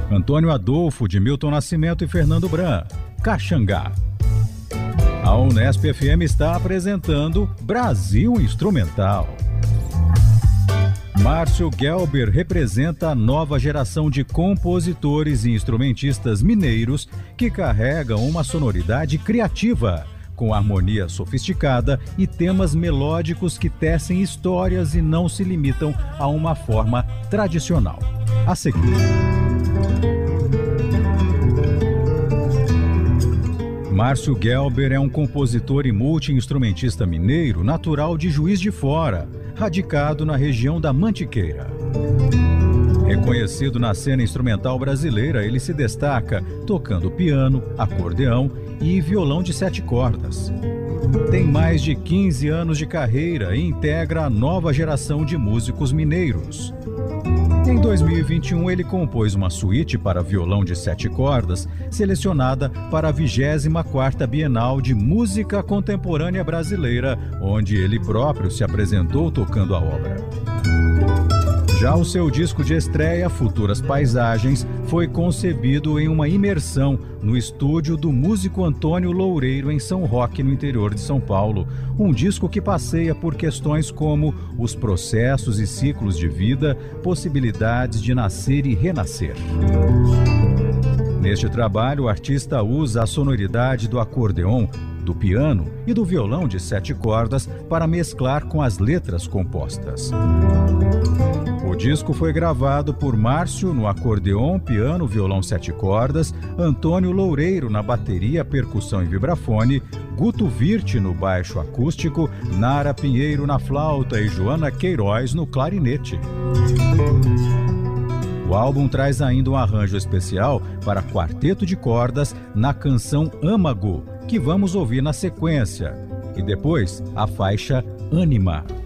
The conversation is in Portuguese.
Antônio Adolfo, de Milton Nascimento e Fernando Bran, Caxangá. A Unesp FM está apresentando Brasil Instrumental. Márcio Gelber representa a nova geração de compositores e instrumentistas mineiros que carregam uma sonoridade criativa, com harmonia sofisticada e temas melódicos que tecem histórias e não se limitam a uma forma tradicional. A seguir. Márcio Gelber é um compositor e multi-instrumentista mineiro natural de Juiz de Fora, radicado na região da Mantiqueira. Reconhecido na cena instrumental brasileira, ele se destaca tocando piano, acordeão e violão de 7 cordas. Tem mais de 15 anos de carreira e integra a nova geração de músicos mineiros. Em 2021, ele compôs uma suíte para violão de 7 cordas, selecionada para a 24ª Bienal de Música Contemporânea Brasileira, onde ele próprio se apresentou tocando a obra. Já o seu disco de estreia, Futuras Paisagens, foi concebido em uma imersão no estúdio do músico Antônio Loureiro, em São Roque, no interior de São Paulo. Um disco que passeia por questões como os processos e ciclos de vida, possibilidades de nascer e renascer. Neste trabalho, o artista usa a sonoridade do acordeon, do piano e do violão de 7 cordas para mesclar com as letras compostas. O disco foi gravado por Márcio no acordeon, piano, violão 7 cordas, Antônio Loureiro na bateria, percussão e vibrafone, Guto Virte no baixo acústico, Nara Pinheiro na flauta e Joana Queiroz no clarinete. O álbum traz ainda um arranjo especial para quarteto de cordas na canção Âmago, que vamos ouvir na sequência, e depois a faixa Ânima.